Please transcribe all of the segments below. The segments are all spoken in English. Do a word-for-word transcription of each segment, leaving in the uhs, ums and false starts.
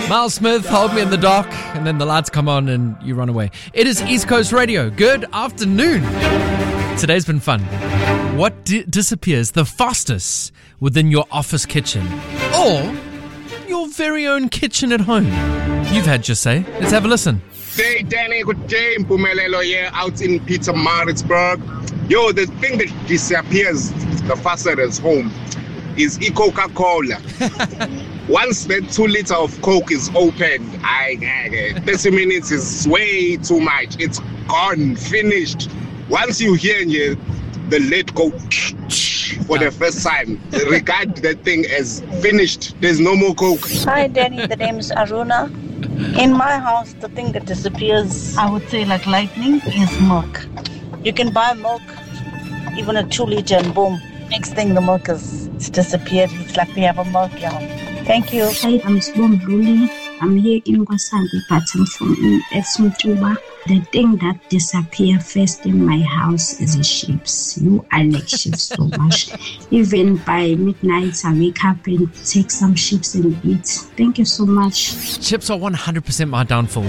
Miles Smith, Hold Me in the Dark, and then the lights come on and you run away. It is East Coast Radio. Good afternoon. Today's been fun. What di- disappears the fastest within your office kitchen? Or your very own kitchen at home? You've had your say. Let's have a listen. Hey, Danny, good day. Mpumelelo here out in Pietermaritzburg. Yo, the thing that disappears the fastest home is e-Coca-Cola. Once that two liter of Coke is opened, I, I, thirty minutes is way too much. It's gone, finished. Once you hear the lid go for the first time, regard that thing as finished. There's no more Coke. Hi, Danny. The name is Aruna. In my house, the thing that disappears, I would say like lightning, is milk. You can buy milk, even a two liter, and boom, next thing the milk is it's disappeared. It's like we have a milk yard. Thank you. Hi, I'm Sbom Luli. I'm here in Kwasambi, but I'm from Esmutuba. The thing that disappear first in my house is the sheeps. You, I like sheep so much. Even by midnight, I wake up and take some sheeps and eat. Thank you so much. Chips are one hundred percent my downfall.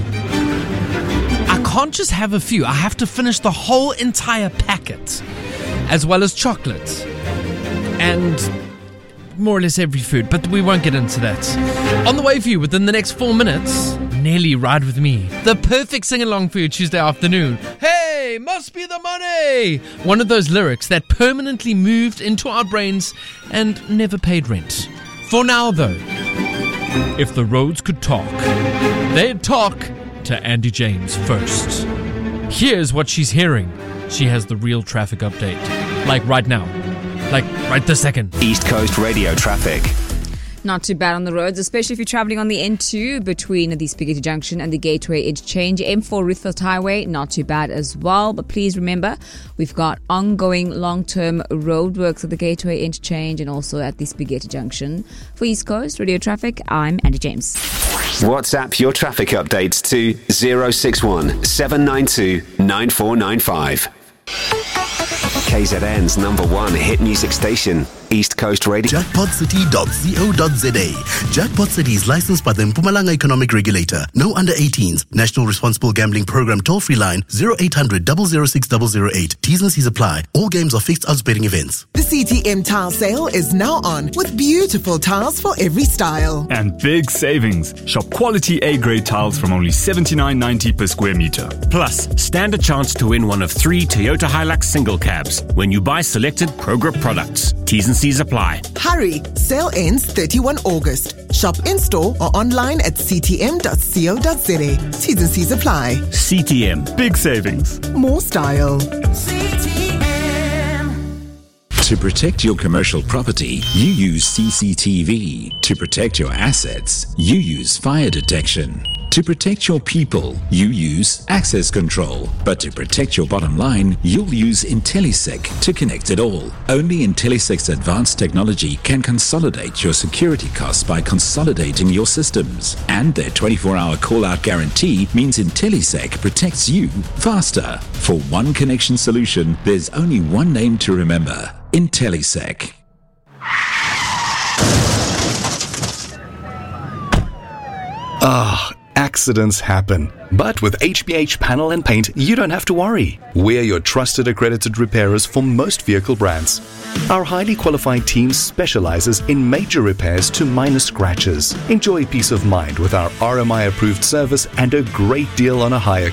I can't just have a few. I have to finish the whole entire packet, as well as chocolate. And more or less every food, but we won't get into that. On the way for you within the next four minutes, Nelly, Ride With Me. The perfect sing-along for your Tuesday afternoon. Hey, must be the money! One of those lyrics that permanently moved into our brains and never paid rent. For now, though, if the roads could talk, they'd talk to Andy James first. Here's what she's hearing. She has the real traffic update. Like right now. Like right this second. East Coast Radio traffic. Not too bad on the roads, especially if you're travelling on the N two between the Spaghetti Junction and the Gateway Interchange. M four Ruthveld Highway, not too bad as well. But please remember, we've got ongoing long-term roadworks at the Gateway Interchange and also at the Spaghetti Junction. For East Coast Radio Traffic, I'm Andy James. WhatsApp your traffic updates to zero six one seven nine two nine four nine five. K Z N's number one hit music station, East Coast Radio. jackpot city dot co dot za. Jackpot City is licensed by the Mpumalanga Economic Regulator. No under eighteens. National Responsible Gambling Program toll-free line zero eight hundred double oh six double oh eight. T's and C's apply. All games are fixed odds betting events. The C T M tile sale is now on with beautiful tiles for every style. And big savings. Shop quality A-grade tiles from only seventy-nine ninety per square meter. Plus, stand a chance to win one of three Toyota Hilux single cabs when you buy selected Progrip products. T's and C's apply. Hurry! Sale ends thirty-first of August. Shop in-store or online at c t m dot co dot za. T's and C's apply. C T M. Big savings. More style. To protect your commercial property, you use C C T V. To protect your assets, you use fire detection. To protect your people, you use access control. But to protect your bottom line, you'll use IntelliSec to connect it all. Only IntelliSec's advanced technology can consolidate your security costs by consolidating your systems. And their twenty-four hour call-out guarantee means IntelliSec protects you faster. For one connection solution, there's only one name to remember. IntelliSec. Ah, accidents happen. But with H B H Panel and Paint, you don't have to worry. We're your trusted accredited repairers for most vehicle brands. Our highly qualified team specializes in major repairs to minor scratches. Enjoy peace of mind with our R M I approved service and a great deal on a hire